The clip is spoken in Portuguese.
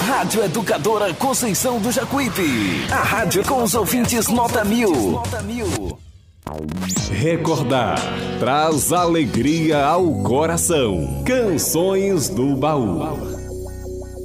Rádio Educadora Conceição do Jacuípe. A rádio com os ouvintes nota 1000. Recordar traz alegria ao coração. Canções do Baú.